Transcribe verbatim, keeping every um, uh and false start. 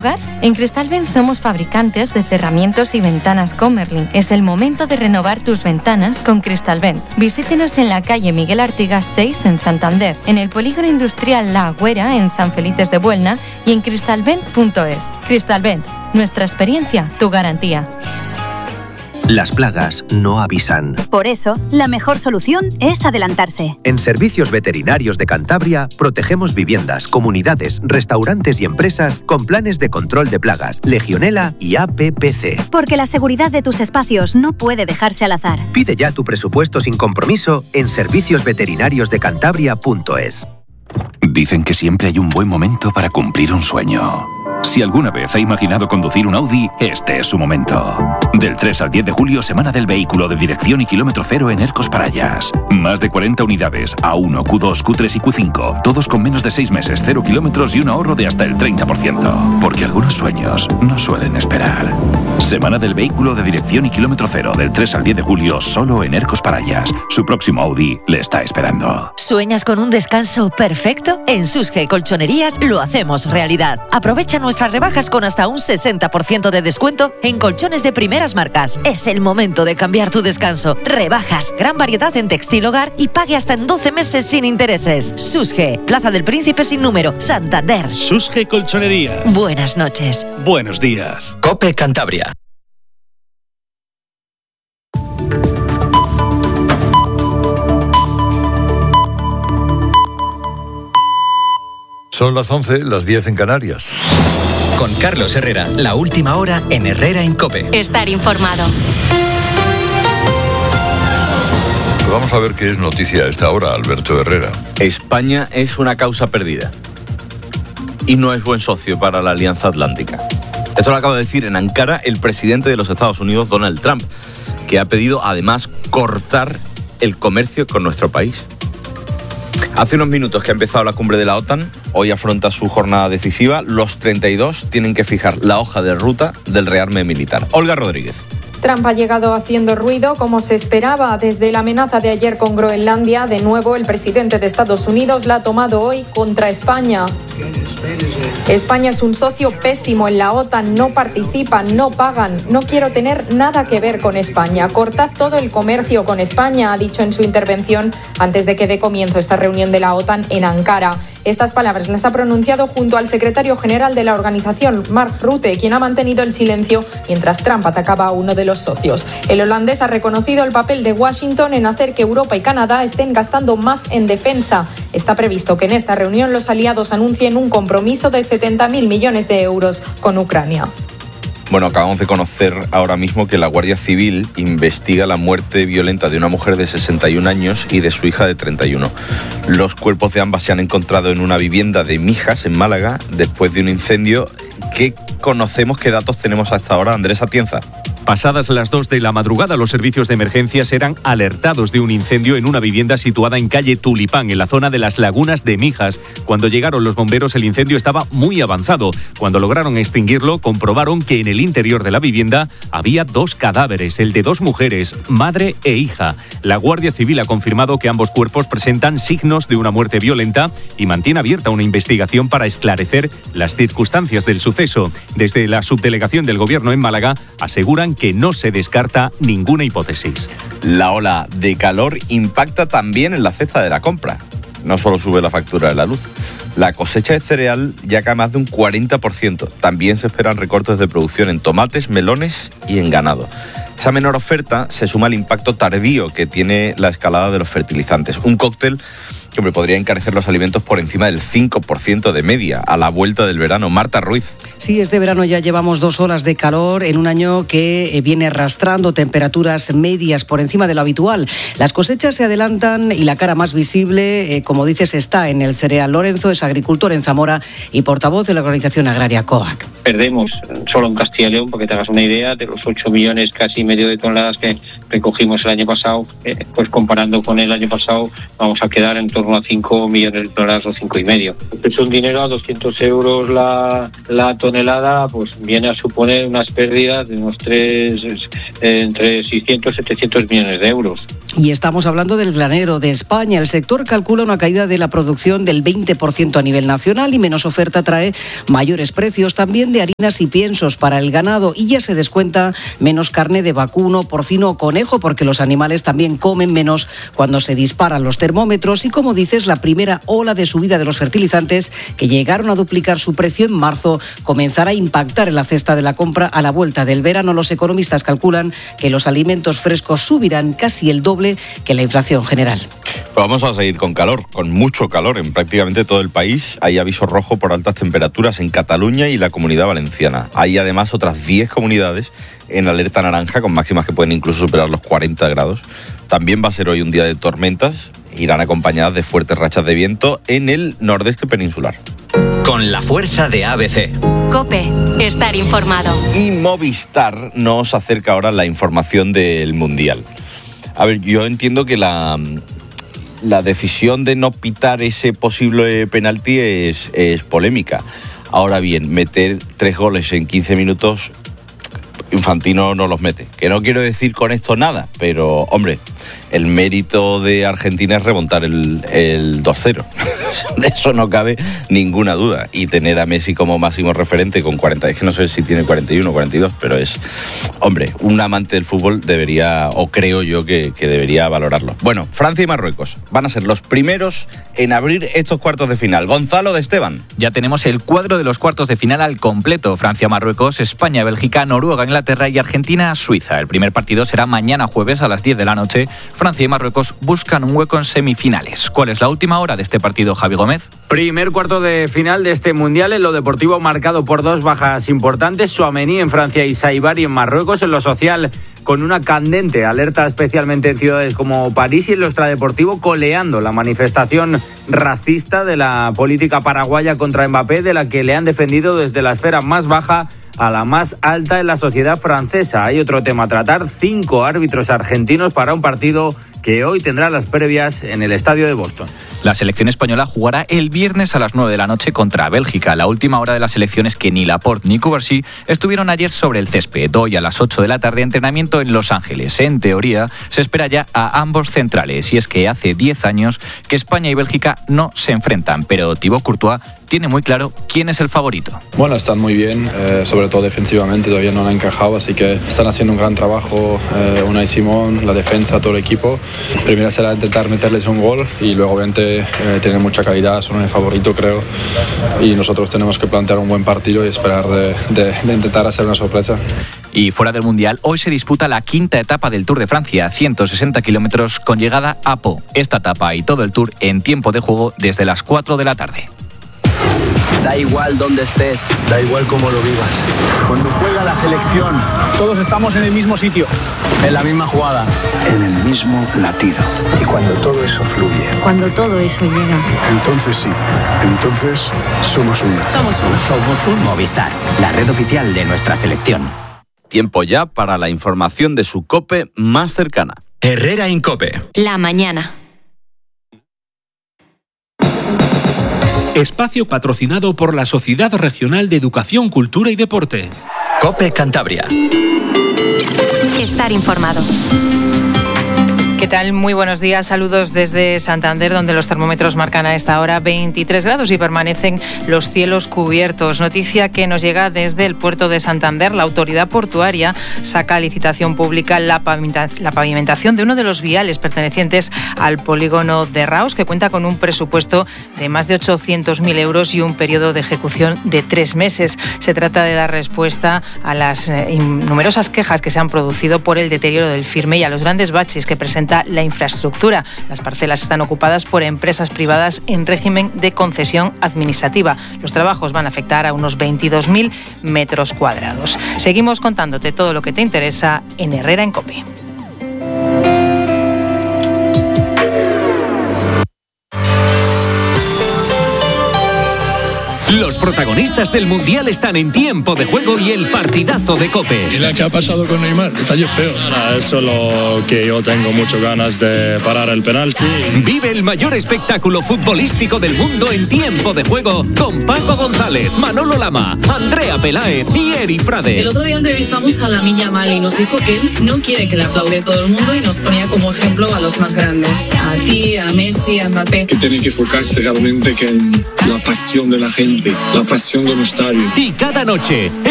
hogar? En Cristalvent somos fabricantes de cerramientos y ventanas Comerlin. Es el momento de renovar tus ventanas con Cristalvent. Visítenos en la calle Miguel Artigas seis en Santander, en el polígono industrial La Agüera en San Felices de Buelna y en cristalvent punto es. Cristalvent, nuestra experiencia, tu garantía. Las plagas no avisan. Por eso, la mejor solución es adelantarse. En Servicios Veterinarios de Cantabria, protegemos viviendas, comunidades, restaurantes y empresas con planes de control de plagas, Legionela y A P P C. Porque la seguridad de tus espacios no puede dejarse al azar. Pide ya tu presupuesto sin compromiso en servicios veterinarios de cantabria punto es. Dicen que siempre hay un buen momento para cumplir un sueño. Si alguna vez ha imaginado conducir un Audi, este es su momento. Del tres al diez de julio, semana del vehículo de dirección y kilómetro cero en Ercos Parayas. Más de cuarenta unidades, A uno, Q dos, Q tres y Q cinco. Todos con menos de seis meses, cero kilómetros y un ahorro de hasta el treinta por ciento. Porque algunos sueños no suelen esperar. Semana del vehículo de dirección y kilómetro cero, del tres al diez de julio, solo en Ercos Parayas. Su próximo Audi le está esperando. ¿Sueñas con un descanso perfecto? En Susge Colchonerías lo hacemos realidad. Aprovecha nuestras rebajas con hasta un sesenta por ciento de descuento en colchones de primeras marcas. Es el momento de cambiar tu descanso. Rebajas, gran variedad en textil hogar y pague hasta en doce meses sin intereses. Susge, Plaza del Príncipe sin número, Santander. Susge Colchonerías. Buenas noches. Buenos días. COPE Cantabria. Son las once, las diez en Canarias. Con Carlos Herrera, la última hora en Herrera en COPE. Estar informado. Pues vamos a ver qué es noticia a esta hora, Alberto Herrera. España es una causa perdida y no es buen socio para la Alianza Atlántica. Esto lo acaba de decir en Ankara el presidente de los Estados Unidos, Donald Trump, que ha pedido además cortar el comercio con nuestro país. Hace unos minutos que ha empezado la cumbre de la OTAN, hoy afronta su jornada decisiva. Los treinta y dos tienen que fijar la hoja de ruta del rearme militar. Olga Rodríguez. Trump ha llegado haciendo ruido como se esperaba desde la amenaza de ayer con Groenlandia. De nuevo, el presidente de Estados Unidos la ha tomado hoy contra España. España es un socio pésimo en la OTAN, no participan, no pagan, no quiero tener nada que ver con España. Cortad todo el comercio con España, ha dicho en su intervención antes de que dé comienzo esta reunión de la OTAN en Ankara. Estas palabras las ha pronunciado junto al secretario general de la organización, Mark Rutte, quien ha mantenido el silencio mientras Trump atacaba a uno de los socios. El holandés ha reconocido el papel de Washington en hacer que Europa y Canadá estén gastando más en defensa. Está previsto que en esta reunión los aliados anuncien un compromiso de setenta mil millones de euros con Ucrania. Bueno, acabamos de conocer ahora mismo que la Guardia Civil investiga la muerte violenta de una mujer de sesenta y un años y de su hija de treinta y uno. Los cuerpos de ambas se han encontrado en una vivienda de Mijas, en Málaga, después de un incendio. ¿Qué conocemos, qué datos tenemos hasta ahora, Andrés Atienza? Pasadas las dos de la madrugada, los servicios de emergencias eran alertados de un incendio en una vivienda situada en calle Tulipán, en la zona de las Lagunas de Mijas. Cuando llegaron los bomberos, el incendio estaba muy avanzado. Cuando lograron extinguirlo, comprobaron que en el interior de la vivienda había dos cadáveres, el de dos mujeres, madre e hija. La Guardia Civil ha confirmado que ambos cuerpos presentan signos de una muerte violenta y mantiene abierta una investigación para esclarecer las circunstancias del suceso. Desde la subdelegación del Gobierno en Málaga aseguran que no se descarta ninguna hipótesis. La ola de calor impacta también en la cesta de la compra. No solo sube la factura de la luz. La cosecha de cereal ya cae más de un cuarenta por ciento. También se esperan recortes de producción en tomates, melones y en ganado. Esa menor oferta se suma al impacto tardío que tiene la escalada de los fertilizantes. Un cóctel que hombre, podría encarecer los alimentos por encima del cinco por ciento de media a la vuelta del verano. Marta Ruiz. Sí, este verano ya llevamos dos olas de calor en un año que viene arrastrando temperaturas medias por encima de lo habitual. Las cosechas se adelantan y la cara más visible, eh, como dices, está en el cereal. Lorenzo es agricultor en Zamora y portavoz de la organización agraria COAC. Perdemos solo en Castilla y León, porque te hagas una idea, de los ocho millones casi medio de toneladas que recogimos el año pasado, eh, pues comparando con el año pasado vamos a quedar en torno a cinco millones de toneladas o cinco y medio. Es un dinero a doscientos euros la, la tonelada, pues viene a suponer unas pérdidas de unos tres, eh, entre seiscientos y setecientos millones de euros. Y estamos hablando del granero de España. El sector calcula una caída de la producción del veinte por ciento a nivel nacional y menos oferta trae mayores precios también de harinas y piensos para el ganado. Y ya se descuenta menos carne de vacuno, porcino o conejo porque los animales también comen menos cuando se disparan los termómetros. Y como dices, la primera ola de subida de los fertilizantes que llegaron a duplicar su precio en marzo comenzará a impactar en la cesta de la compra a la vuelta del verano. Los economistas calculan que los alimentos frescos subirán casi el doble que la inflación general. Pues vamos a seguir con calor, con mucho calor en prácticamente todo el país. Hay aviso rojo por altas temperaturas en Cataluña y la Comunidad Valenciana. Hay además otras diez comunidades en alerta naranja con máximas que pueden incluso superar los cuarenta grados. También va a ser hoy un día de tormentas. Irán acompañadas de fuertes rachas de viento en el nordeste peninsular. Con la fuerza de A B C. COPE. Estar informado. Y Movistar nos acerca ahora la información del Mundial. A ver, yo entiendo que la, la decisión de no pitar ese posible penalti es, es polémica. Ahora bien, meter tres goles en quince minutos, Infantino no los mete. Que no quiero decir con esto nada, pero, hombre, el mérito de Argentina es remontar el, el dos cero. De eso no cabe ninguna duda. Y tener a Messi como máximo referente con cuarenta, es que no sé si tiene cuarenta y uno o cuarenta y dos, pero es, hombre, un amante del fútbol debería, o creo yo que, que debería valorarlo. Bueno, Francia y Marruecos van a ser los primeros en abrir estos cuartos de final. Gonzalo de Esteban. Ya tenemos el cuadro de los cuartos de final al completo. Francia, Marruecos, España, Bélgica, Noruega, Inglaterra y Argentina, Suiza. El primer partido será mañana jueves a las diez de la noche. Francia y Marruecos buscan un hueco en semifinales. ¿Cuál es la última hora de este partido, Javi Gómez? Primer cuarto de final de este Mundial en lo deportivo marcado por dos bajas importantes. Tchouaméni en Francia y Saibari en Marruecos. En lo social, con una candente alerta especialmente en ciudades como París, y en lo extradeportivo coleando la manifestación racista de la política paraguaya contra Mbappé, de la que le han defendido desde la esfera más baja a la más alta en la sociedad francesa. Hay otro tema a tratar: cinco árbitros argentinos para un partido que hoy tendrá las previas en el estadio de Boston. La selección española jugará el viernes a las nueve de la noche contra Bélgica. La última hora de la selección es que ni Laporte ni Cubarsí estuvieron ayer sobre el césped. Hoy a las ocho de la tarde entrenamiento en Los Ángeles. En teoría se espera ya a ambos centrales, y es que hace diez años que España y Bélgica no se enfrentan, pero Thibaut Courtois tiene muy claro quién es el favorito. Bueno, están muy bien, eh, sobre todo defensivamente todavía no han encajado, así que están haciendo un gran trabajo, eh, Unai Simón, la defensa, todo el equipo. Primero será intentar meterles un gol y luego obviamente eh, tienen mucha calidad, son el favorito creo, y nosotros tenemos que plantear un buen partido y esperar de, de, de intentar hacer una sorpresa. Y fuera del Mundial, hoy se disputa la quinta etapa del Tour de Francia, ciento sesenta kilómetros con llegada a Pau. Esta etapa y todo el Tour en tiempo de juego desde las cuatro de la tarde. Da igual dónde estés, da igual cómo lo vivas. Cuando juega la selección, todos estamos en el mismo sitio, en la misma jugada, en el mismo latido. Y cuando todo eso fluye, cuando todo eso llega, entonces sí, entonces somos uno. Somos uno. Somos un Movistar, la red oficial de nuestra selección. Tiempo ya para la información de su COPE más cercana. Herrera en COPE. La mañana. Espacio patrocinado por la Sociedad Regional de Educación, Cultura y Deporte. COPE Cantabria. Estar informado. ¿Qué tal? Muy buenos días. Saludos desde Santander, donde los termómetros marcan a esta hora veintitrés grados y permanecen los cielos cubiertos. Noticia que nos llega desde el puerto de Santander. La autoridad portuaria saca a licitación pública la pavimentación de uno de los viales pertenecientes al polígono de Raos, que cuenta con un presupuesto de más de ochocientos mil euros y un periodo de ejecución de tres meses. Se trata de dar respuesta a las eh, numerosas quejas que se han producido por el deterioro del firme y a los grandes baches que presenta la infraestructura. Las parcelas están ocupadas por empresas privadas en régimen de concesión administrativa. Los trabajos van a afectar a unos veintidós mil metros cuadrados. Seguimos contándote todo lo que te interesa en Herrera en COPE. Los Los protagonistas del Mundial están en Tiempo de Juego y el partidazo de COPE. ¿Y la que ha pasado con Neymar? Detalle feo. Nada, es solo que yo tengo muchas ganas de parar el penalti. Vive el mayor espectáculo futbolístico del mundo en Tiempo de Juego con Paco González, Manolo Lama, Andrea Peláez y Eri Frade. El otro día entrevistamos a Lamine Yamal y nos dijo que él no quiere que le aplaude todo el mundo y nos ponía como ejemplo a los más grandes. A ti, a Messi, a Mbappé. Que tiene que enfocarse realmente en la pasión de la gente, la pasión de un estadio. Y cada noche,